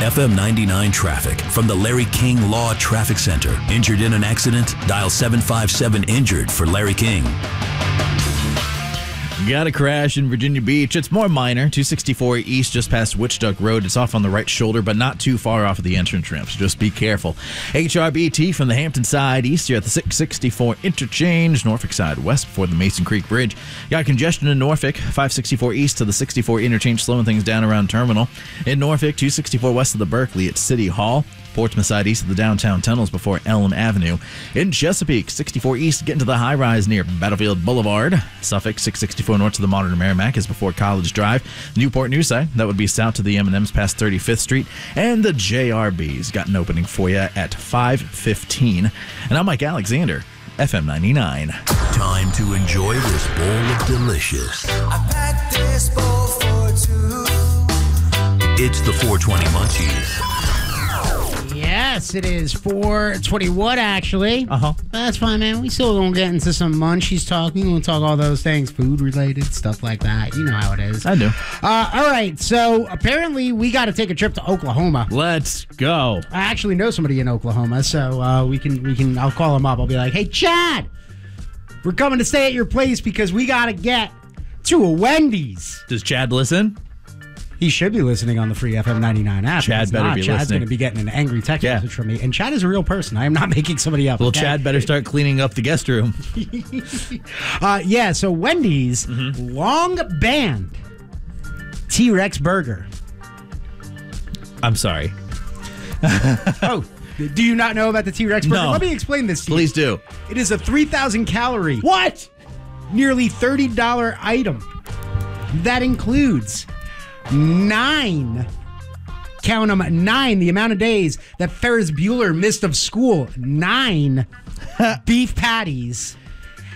FM 99 traffic from the Larry King Law Traffic Center. Injured in an accident? Dial 757-INJURED for Larry King. Got a crash in Virginia Beach. It's more minor. 264 East, just past Witch Duck Road. It's off on the right shoulder, but not too far off of the entrance ramp, so just be careful. HRBT from the Hampton side east. You're at the 664 interchange, Norfolk side west before the Mason Creek Bridge. Got congestion in Norfolk, 564 east to the 64 interchange, slowing things down around Terminal. In Norfolk, 264 west of the Berkeley at City Hall. Portsmouth side east of the downtown tunnels before Elm Avenue. In Chesapeake, 64 east, getting to the high rise near Battlefield Boulevard. Suffolk, 664 north to the modern Merrimack is before College Drive. Newport Newside, that would be south to the M&Ms past 35th Street. And the JRB's got an opening for you at 5:15. And I'm Mike Alexander, FM 99. Time to enjoy this bowl of delicious. I packed this bowl for two. It's the 420 Munchies. Yes, it is 4:21 actually. That's fine, man. We still gonna get into some munchies talking. We'll talk all those things, food related, stuff like that. You know how it is. I do. All right, so apparently we got to take a trip to Oklahoma. Let's go. I actually know somebody in Oklahoma, so we can. I'll call him up. I'll be like, hey, Chad, we're coming to stay at your place because we got to get to a Wendy's. Does Chad listen? He should be listening on the free FM 99 app. Chad better be Chad's listening. going to be getting an angry text message from me. And Chad is a real person. I am not making somebody up. Well, okay? Chad better start cleaning up the guest room. So Wendy's long banned T-Rex burger. I'm sorry. Oh, do you not know about the T-Rex burger? No. Let me explain this to you. Please do. It is a 3,000 calorie. What? Nearly $30 item. That includes 9, count them, 9, the amount of days that Ferris Bueller missed of school. 9 beef patties